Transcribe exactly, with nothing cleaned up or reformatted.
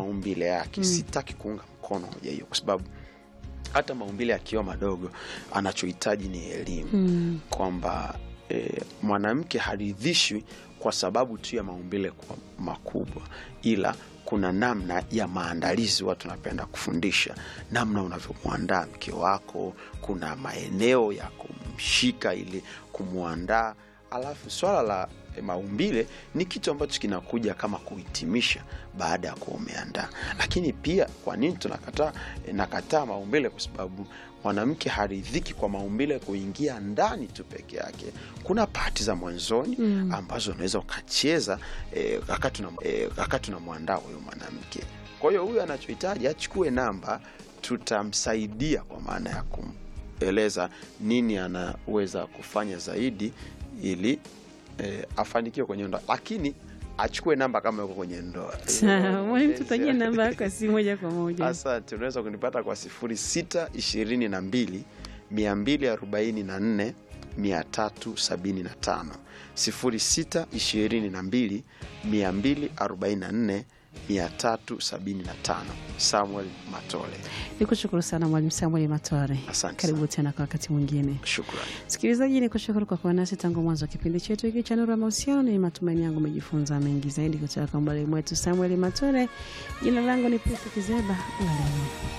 maumbile yake, mm. sitaki kuunga mkono hoja hiyo, kwa sababu hata maumbile akiwa madogo anachohitaji ni elimu, mm. kwamba e, mwanamke haridhishwi kwa sababu tu ya maumbile kwa makubwa, ila kuna namna ya maandalizi. Watu napenda kufundisha namna unavyomwandaa mke wako, kuna maeneo ya kumshika ili kumuandaa. Alafu swala la e, maumbile ni kitu ambacho kinakuja kama kuhitimisha baada ya kuomeandaa. Lakini pia kwa nini tunakataa e, nakataa maumbile? Kwa sababu mwanamke haridhiki kwa maumbile kuingia ndani tu peke yake. Kuna pati za mwanzoni mm. ambazo unaweza ukacheza e, wakati tuna e, wakati tunamwandaa huyo mwanamke. Kwa hiyo huyu anachohitaji achukue namba, tutamsaidia kwa maana ya kumeleza nini anaweza kufanya zaidi ili e, afanikiwe kwenye ndoa, lakini achukue namba kama yuko kwenye ndoa. Sawa, mwalimu tutajie namba yako si moja kwa moja. Asante, unaweza kunipata kwa sifuri sita ishirini na mbili mia mbili arobaini na nne mia tatu sabini na tano, sifuri sita ishirini na mbili mia mbili arobaini na nne mia tatu sabini na tano. Samuel Matole. Nikushukuru sana Mwalimu Samuel Matole. Asante. Karibu tena kwa wakati mwingine. Shukrani. Sikilizaji, nikushukuru kwa kuwa nasi tangu mwanzo wa kipindi chetu hiki cha Nuru ya Mahusiano. Ni matumaini yangu umejifunza mengi zaidi kutoka kwa mwalimu wetu Samuel Matole. Jina langu ni Pesa Kizeba.